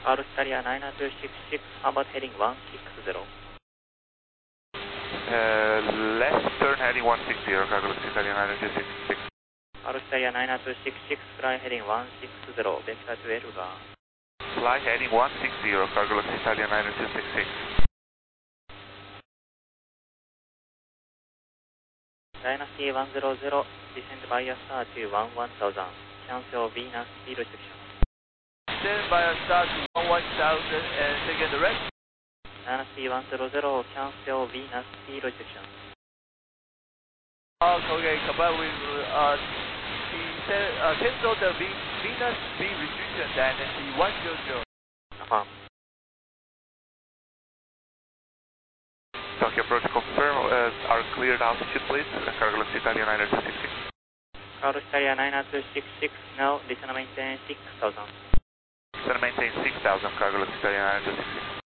Carlos Italia 9266, how about heading 160? Left turn heading 160, Carlos Italia 9266. Carlos Italia 9266, fly heading 160, vector to Eluga. Fly heading 160, Carlos Italia 9266. Dynasty 100, descend via star to 11000, cancel Venus speed restriction. Descend via star to 11000 and take the rest. Dynasty 100, cancel Venus speed restriction. Okay, combined with cancel the Venus speed restriction, Dynasty 100. Affirm. Tokyo approach confirm our cleared altitude please, Carlos Italia 9266. Carlos Italia 9266, now descend maintain 6000. Descend maintain 6000, Carlos Italia 9266.